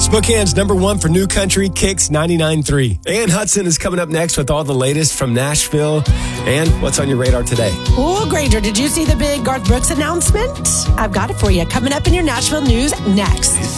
Spokane's number one for new country, Kicks 99.3. Ann Hudson is coming up next with all the latest from Nashville. And what's on your radar today? Oh, Granger, did you see the big Garth Brooks announcement? I've got it for you. Coming up in your Nashville news next.